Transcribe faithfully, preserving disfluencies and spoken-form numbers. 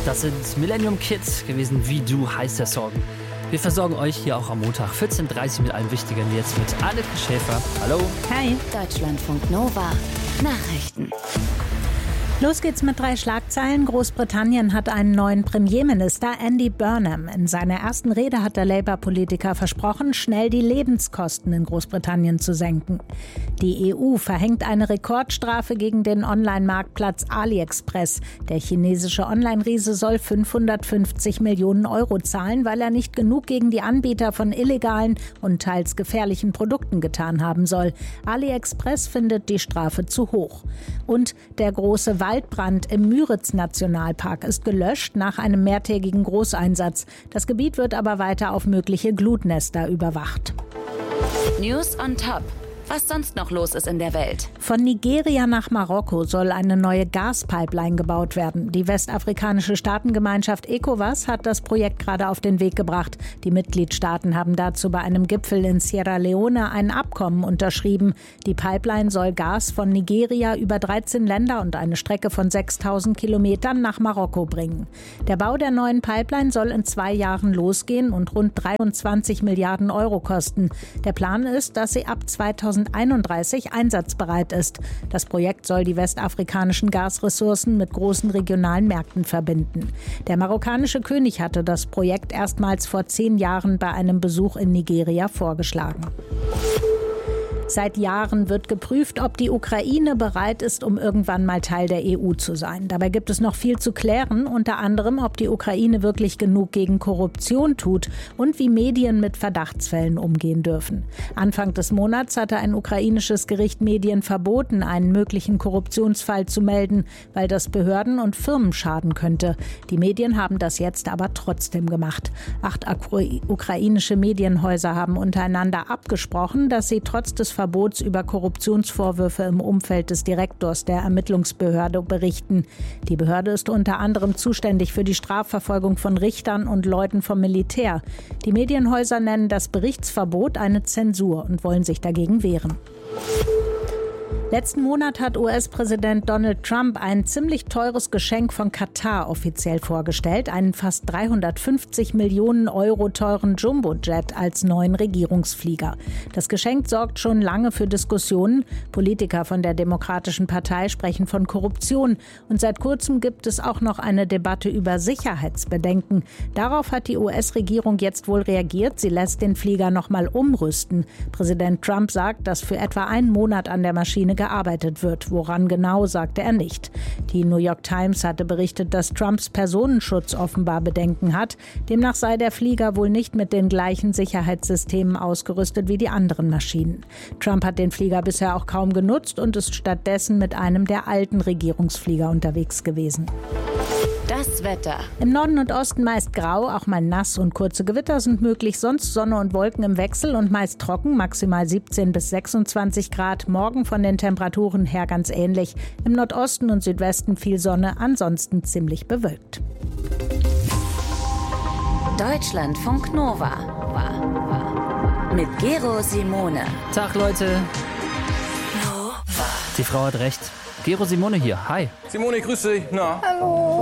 Das sind Millennium Kids gewesen, Wie du heißt der Song. Wir versorgen euch hier auch am Montag vierzehn Uhr dreißig mit allem Wichtigen. Jetzt mit Anneke Schäfer. Hallo. Hi. Deutschlandfunk Nova. Nachrichten. Los geht's mit drei Schlagzeilen. Großbritannien hat einen neuen Premierminister, Andy Burnham. In seiner ersten Rede hat der Labour-Politiker versprochen, schnell die Lebenskosten in Großbritannien zu senken. Die E U verhängt eine Rekordstrafe gegen den Online-Marktplatz AliExpress. Der chinesische Online-Riese soll fünfhundertfünfzig Millionen Euro zahlen, weil er nicht genug gegen die Anbieter von illegalen und teils gefährlichen Produkten getan haben soll. AliExpress findet die Strafe zu hoch. Und der große Waldbrand im Müritz-Nationalpark ist gelöscht nach einem mehrtägigen Großeinsatz. Das Gebiet wird aber weiter auf mögliche Glutnester überwacht. News on Top. Was sonst noch los ist in der Welt. Von Nigeria nach Marokko soll eine neue Gaspipeline gebaut werden. Die westafrikanische Staatengemeinschaft ECOWAS hat das Projekt gerade auf den Weg gebracht. Die Mitgliedstaaten haben dazu bei einem Gipfel in Sierra Leone ein Abkommen unterschrieben. Die Pipeline soll Gas von Nigeria über dreizehn Länder und eine Strecke von sechstausend Kilometern nach Marokko bringen. Der Bau der neuen Pipeline soll in zwei Jahren losgehen und rund dreiundzwanzig Milliarden Euro kosten. Der Plan ist, dass sie ab zweitausendeinunddreißig einsatzbereit ist. Das Projekt soll die westafrikanischen Gasressourcen mit großen regionalen Märkten verbinden. Der marokkanische König hatte das Projekt erstmals vor zehn Jahren bei einem Besuch in Nigeria vorgeschlagen. Seit Jahren wird geprüft, ob die Ukraine bereit ist, um irgendwann mal Teil der E U zu sein. Dabei gibt es noch viel zu klären, unter anderem, ob die Ukraine wirklich genug gegen Korruption tut und wie Medien mit Verdachtsfällen umgehen dürfen. Anfang des Monats hatte ein ukrainisches Gericht Medien verboten, einen möglichen Korruptionsfall zu melden, weil das Behörden und Firmen schaden könnte. Die Medien haben das jetzt aber trotzdem gemacht. Acht ukrainische Medienhäuser haben untereinander abgesprochen, dass sie trotz des Verbots über Korruptionsvorwürfe im Umfeld des Direktors der Ermittlungsbehörde berichten. Die Behörde ist unter anderem zuständig für die Strafverfolgung von Richtern und Leuten vom Militär. Die Medienhäuser nennen das Berichtsverbot eine Zensur und wollen sich dagegen wehren. Letzten Monat hat U S-Präsident Donald Trump ein ziemlich teures Geschenk von Katar offiziell vorgestellt, einen fast dreihundertfünfzig Millionen Euro teuren Jumbojet als neuen Regierungsflieger. Das Geschenk sorgt schon lange für Diskussionen. Politiker von der Demokratischen Partei sprechen von Korruption und seit kurzem gibt es auch noch eine Debatte über Sicherheitsbedenken. Darauf hat die U S-Regierung jetzt wohl reagiert. Sie lässt den Flieger noch mal umrüsten. Präsident Trump sagt, dass für etwa einen Monat an der Maschine gearbeitet wird. Woran genau, sagte er nicht. Die New York Times hatte berichtet, dass Trumps Personenschutz offenbar Bedenken hat. Demnach sei der Flieger wohl nicht mit den gleichen Sicherheitssystemen ausgerüstet wie die anderen Maschinen. Trump hat den Flieger bisher auch kaum genutzt und ist stattdessen mit einem der alten Regierungsflieger unterwegs gewesen. Das Wetter. Im Norden und Osten meist grau, auch mal nass und kurze Gewitter sind möglich. Sonst Sonne und Wolken im Wechsel und meist trocken, maximal siebzehn bis sechsundzwanzig Grad. Morgen von den Temperaturen her ganz ähnlich. Im Nordosten und Südwesten viel Sonne, ansonsten ziemlich bewölkt. Deutschlandfunk Nova. Mit Gero Simone. Tag, Leute. Die Frau hat recht. Gero Simone hier. Hi. Simone, grüß dich. Na? Hallo.